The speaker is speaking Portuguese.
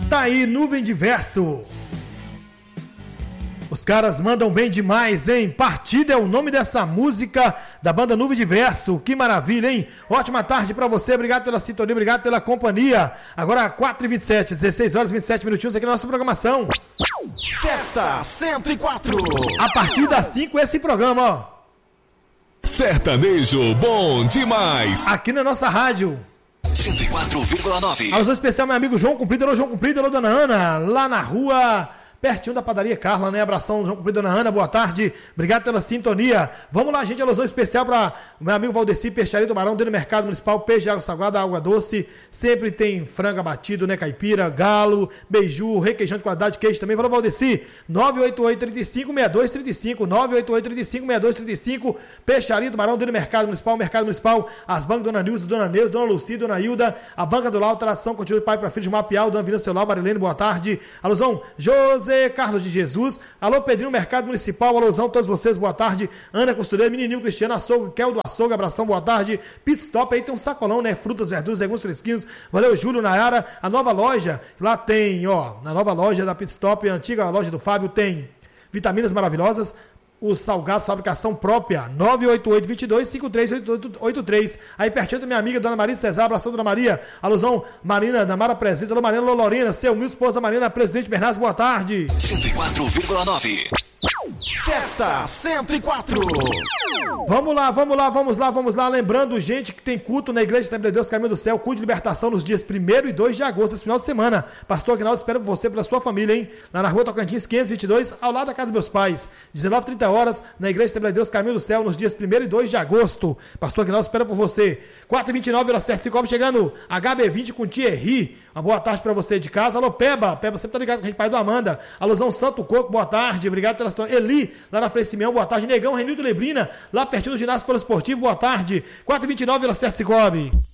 Tá aí, Nuvem de Verso. Os caras mandam bem demais, hein? Partida é o nome dessa música da banda Nuvem de Verso. Que maravilha, hein? Ótima tarde pra você, obrigado pela sintonia, obrigado pela companhia. Agora 4h27, 16 horas e 27 minutinhos aqui na nossa programação. Festa 104. A partir das 5 esse programa, ó. Sertanejo bom demais. Aqui na nossa rádio. 104,9. Alusão especial, meu amigo João Cumprido. Alô, João Cumprido, alô, dona Ana. Lá na rua... pertinho da padaria Carla, né? Abração, João Cumprido, dona Ana, boa tarde. Obrigado pela sintonia. Vamos lá, gente, alusão especial para o meu amigo Valdeci, Peixaria do Barão, dentro do Mercado Municipal, peixe de água salgada, água doce. Sempre tem frango abatido, né? Caipira, galo, beiju, requeijão de qualidade, queijo também. Valeu, Valdeci. 988-35-6235, 988-35-6235. Peixaria do Barão, dentro do Mercado Municipal, as bancas Dona Nilza, Dona Neuza, Dona Lucia, Dona Hilda, a banca do Lau, tradição, continua de pai para filho de Mapial, Dona Vina Celular, Marilene, boa tarde. Alusão, José Carlos de Jesus, alô Pedrinho, Mercado Municipal, alôzão, todos vocês, boa tarde. Ana Costureira, Menininho Cristiano, Açougue, Kel do Açougue, abração, boa tarde. Pit Stop, aí tem um sacolão, né? Frutas, verduras, legumes fresquinhos. Valeu, Júlio, Nayara, a nova loja, lá tem, ó, na nova loja da Pit Stop, a antiga loja do Fábio, tem vitaminas maravilhosas. Os salgados, fabricação própria, 988-22-5383. Aí pertinho da minha amiga, Dona Maria Cesar, abração, Dona Maria. Alusão, Marina, da Mara Presença. Alô, Marina, alô, Lorena, seu humilde esposa Marina, Presidente Bernardes, boa tarde. 104,9. Festa 104. Vamos lá. Lembrando, gente, que tem culto na Igreja Assembleia de Deus, Caminho do Céu, culto de libertação nos dias 1º e 2 de agosto, esse final de semana. Pastor Aguinaldo espera por você e pela sua família, hein? Lá na rua Tocantins, 522, ao lado da casa dos meus pais. 19h30 na Igreja Assembleia de Deus, Caminho do Céu, nos dias 1º e 2 de agosto. Pastor Aguinaldo espera por você. 4h29, hora certa, Cicobi chegando. HB20 com Thierry. Uma boa tarde pra você de casa. Alô, Peba. Peba sempre tá ligado com a gente, pai do Amanda. Alusão Santo Coco, boa tarde. Obrigado pela situação. Eli, lá na Frei Simeão, boa tarde. Negão, Renildo Lebrina, lá pertinho do ginásio poliesportivo, boa tarde. 4h29, hora certa, Cicobi.